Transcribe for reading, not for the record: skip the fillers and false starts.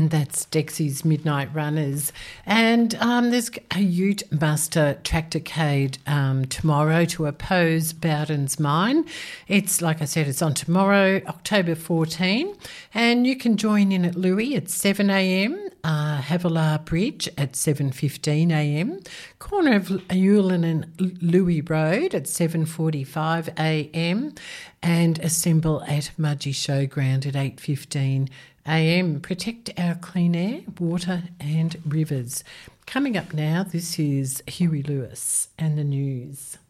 and that's Dexy's Midnight Runners. And there's a Ute Buster Tractorcade tomorrow to oppose Bowden's Mine. It's, like I said, it's on tomorrow, October 14, and you can join in at Louis at 7 a.m, Havilah Bridge at 7:15 a.m, corner of Eulin and Louis Road at 7:45 a.m, and assemble at Mudgee Showground at 8:15 a.m. Protect our clean air, water and rivers. Coming up now, this is Huey Lewis and the news.